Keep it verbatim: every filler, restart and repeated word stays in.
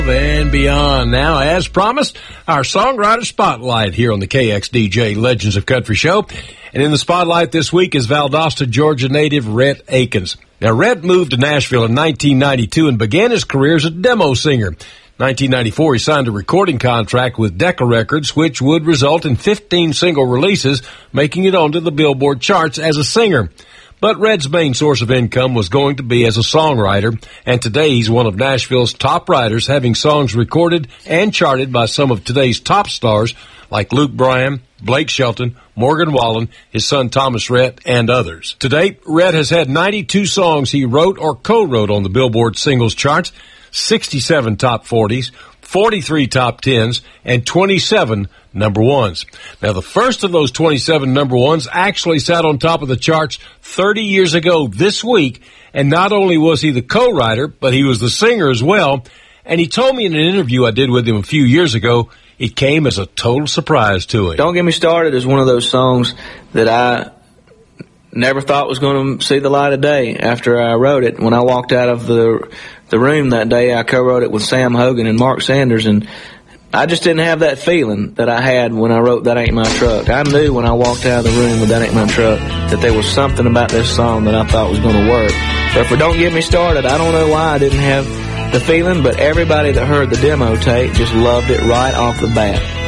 And beyond. Now, as promised, our songwriter spotlight here on the K X D J Legends of Country show. And in the spotlight this week is Valdosta, Georgia native Rhett Akins. Now, Rhett moved to Nashville in nineteen ninety-two and began his career as a demo singer. nineteen ninety-four, he signed a recording contract with Decca Records, which would result in fifteen single releases, making it onto the Billboard charts as a singer. But Red's main source of income was going to be as a songwriter, and today he's one of Nashville's top writers, having songs recorded and charted by some of today's top stars like Luke Bryan, Blake Shelton, Morgan Wallen, his son Thomas Rhett, and others. To date, Rhett has had ninety-two songs he wrote or co-wrote on the Billboard singles charts, sixty-seven top forties, forty-three top tens, and twenty-seven number ones. Now, the first of those twenty-seven number ones actually sat on top of the charts thirty years ago this week, and not only was he the co-writer, but he was the singer as well. And he told me in an interview I did with him a few years ago, it came as a total surprise to him. Don't Get Me Started is one of those songs that I never thought was going to see the light of day after I wrote it. When I walked out of the the room that day, I co-wrote it with Sam Hogan and Mark Sanders, and I just didn't have that feeling that I had when I wrote That Ain't My Truck. I knew when I walked out of the room with That Ain't My Truck that there was something about this song that I thought was going to work. But for Don't Get Me Started, I don't know why I didn't have the feeling, but everybody that heard the demo tape just loved it right off the bat.